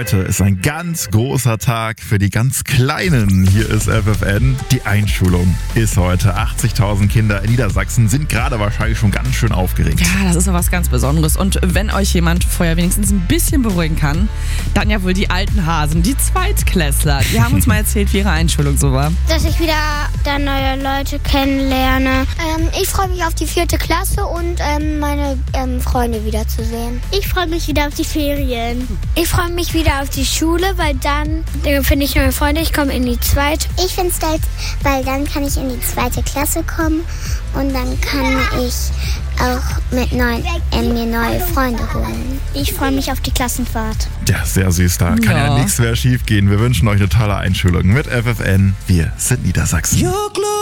Heute ist ein ganz großer Tag für die ganz Kleinen. Hier ist FFN. Die Einschulung ist heute. 80.000 Kinder in Niedersachsen sind gerade wahrscheinlich schon ganz schön aufgeregt. Ja, das ist so was ganz Besonderes. Und wenn euch jemand vorher wenigstens ein bisschen beruhigen kann, dann ja wohl die alten Hasen, die Zweitklässler. Die haben uns mal erzählt, wie ihre Einschulung so war. Dass ich wieder dann neue Leute kennenlerne. Ich freue mich auf die 4. Klasse und meine Freunde wiederzusehen. Ich freue mich wieder auf die Ferien. Ich freue mich wieder auf die Schule, weil dann finde ich neue Freunde. Ich komme in die 2. Ich finde es geil, weil dann kann ich in die 2. Klasse kommen und dann kann ich auch mit mir neue Freunde holen. Ich freue mich auf die Klassenfahrt. Ja, sehr süß. Da kann ja nichts mehr schief gehen. Wir wünschen euch eine tolle Einschulung mit FFN. Wir sind Niedersachsen.